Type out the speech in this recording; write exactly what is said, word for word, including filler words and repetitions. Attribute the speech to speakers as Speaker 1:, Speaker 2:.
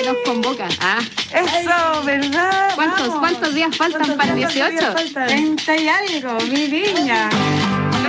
Speaker 1: nos convoca. Ah.
Speaker 2: Eso, ¿verdad?
Speaker 1: ¿Cuántos,
Speaker 2: Vamos.
Speaker 1: ¿Cuántos días faltan para el dieciocho?
Speaker 2: treinta y algo, mi niña.